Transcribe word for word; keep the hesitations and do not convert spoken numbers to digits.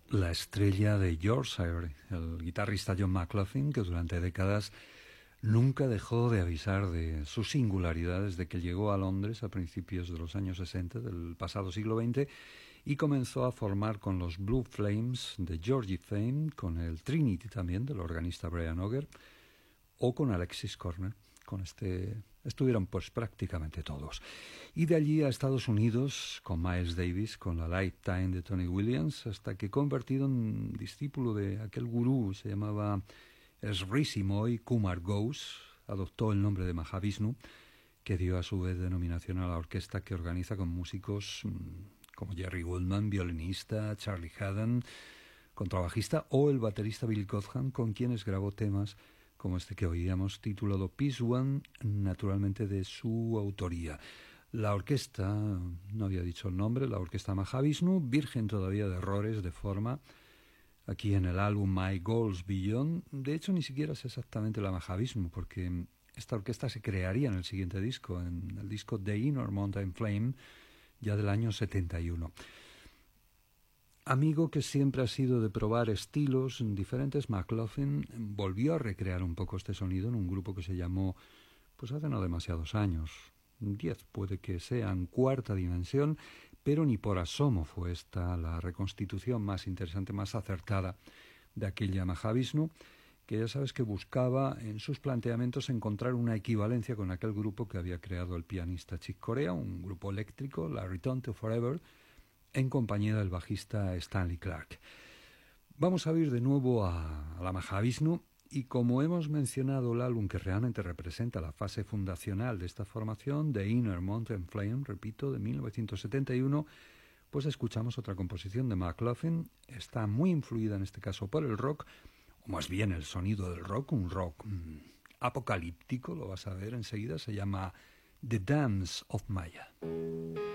la estrella de Yorkshire, el guitarrista John McLaughlin, que durante décadas nunca dejó de avisar de sus singularidades desde que llegó a Londres a principios de los años sesenta del pasado siglo veinte y comenzó a formar con los Blue Flames de Georgie Fame, con el Trinity también del organista Brian Auger o con Alexis Corner. Con este estuvieron pues prácticamente todos. Y de allí a Estados Unidos con Miles Davis, con la Lifetime de Tony Williams, hasta que convertido en discípulo de aquel gurú, se llamaba Sri Moy Kumar Ghose, adoptó el nombre de Mahavishnu, que dio a su vez denominación a la orquesta que organiza con músicos como Jerry Goldman, violinista, Charlie Haddon, contrabajista, o el baterista Bill Cottham, con quienes grabó temas como este que oíamos, titulado Peace One, naturalmente de su autoría. La orquesta, no había dicho el nombre, la orquesta Mahavishnu, virgen todavía de errores de forma, aquí en el álbum My Goals Beyond. De hecho, ni siquiera es exactamente la Mahavishnu, porque esta orquesta se crearía en el siguiente disco, en el disco The Inner Mountain Flame, ya del año setenta y uno. Amigo que siempre ha sido de probar estilos diferentes, McLaughlin volvió a recrear un poco este sonido en un grupo que se llamó, pues hace no demasiados años, diez puede que sea, en Cuarta Dimensión, pero ni por asomo fue esta la reconstitución más interesante, más acertada de aquella Mahavishnu, que ya sabes que buscaba en sus planteamientos encontrar una equivalencia con aquel grupo que había creado el pianista Chick Corea, un grupo eléctrico, la Return to Forever, en compañía del bajista Stanley Clarke. Vamos a oír de nuevo a, a la Mahavishnu, y como hemos mencionado el álbum que realmente representa la fase fundacional de esta formación, The Inner Mountain Flame, repito, de mil novecientos setenta y uno, pues escuchamos otra composición de McLaughlin. Está muy influida en este caso por el rock, o más bien el sonido del rock, un rock mmm, apocalíptico, lo vas a ver enseguida, se llama The Dance of Maya.